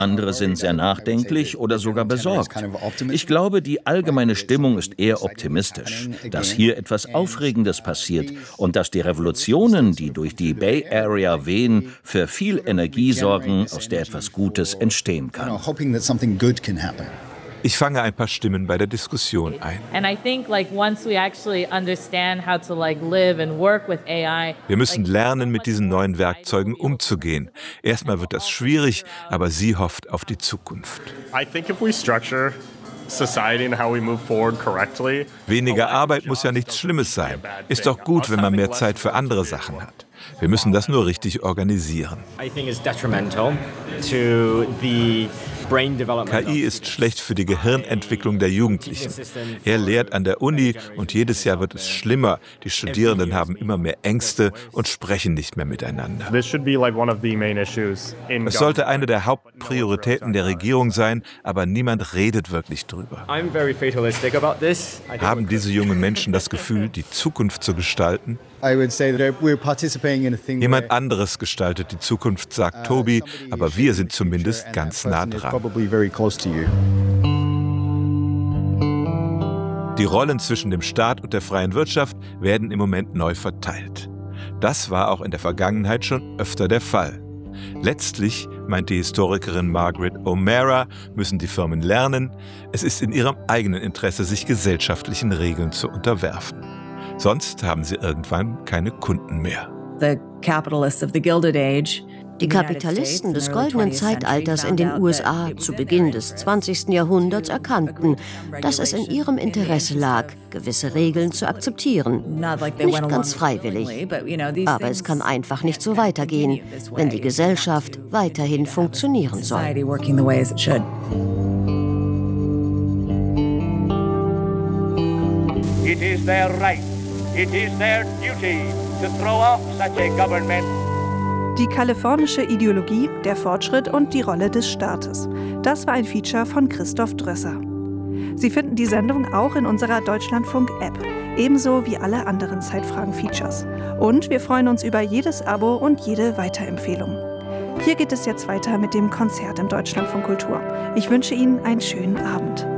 Andere sind sehr nachdenklich oder sogar besorgt. Ich glaube, die allgemeine Stimmung ist eher optimistisch, dass hier etwas Aufregendes passiert und dass die Revolutionen, die durch die Bay Area wehen, für viel Energie sorgen, aus der etwas Gutes entstehen kann. Ich fange ein paar Stimmen bei der Diskussion ein. Wir müssen lernen, mit diesen neuen Werkzeugen umzugehen. Erstmal wird das schwierig, aber sie hofft auf die Zukunft. Weniger Arbeit muss ja nichts Schlimmes sein. Ist doch gut, wenn man mehr Zeit für andere Sachen hat. Wir müssen das nur richtig organisieren. KI ist schlecht für die Gehirnentwicklung der Jugendlichen. Er lehrt an der Uni und jedes Jahr wird es schlimmer. Die Studierenden haben immer mehr Ängste und sprechen nicht mehr miteinander. Es sollte eine der Hauptprioritäten der Regierung sein, aber niemand redet wirklich drüber. Haben diese jungen Menschen das Gefühl, die Zukunft zu gestalten? Jemand anderes gestaltet die Zukunft, sagt Toby, aber wir sind zumindest ganz nah dran. Die Rollen zwischen dem Staat und der freien Wirtschaft werden im Moment neu verteilt. Das war auch in der Vergangenheit schon öfter der Fall. Letztlich, meint die Historikerin Margaret O'Meara, müssen die Firmen lernen, es ist in ihrem eigenen Interesse, sich gesellschaftlichen Regeln zu unterwerfen. Sonst haben sie irgendwann keine Kunden mehr. Die Kapitalisten des goldenen Zeitalters in den USA zu Beginn des 20. Jahrhunderts erkannten, dass es in ihrem Interesse lag, gewisse Regeln zu akzeptieren. Nicht ganz freiwillig, aber es kann einfach nicht so weitergehen, wenn die Gesellschaft weiterhin funktionieren soll. It is their right, it is their duty to throw off such a government. Die kalifornische Ideologie, der Fortschritt und die Rolle des Staates. Das war ein Feature von Christoph Drösser. Sie finden die Sendung auch in unserer Deutschlandfunk-App, ebenso wie alle anderen Zeitfragen-Features. Und wir freuen uns über jedes Abo und jede Weiterempfehlung. Hier geht es jetzt weiter mit dem Konzert im Deutschlandfunk Kultur. Ich wünsche Ihnen einen schönen Abend.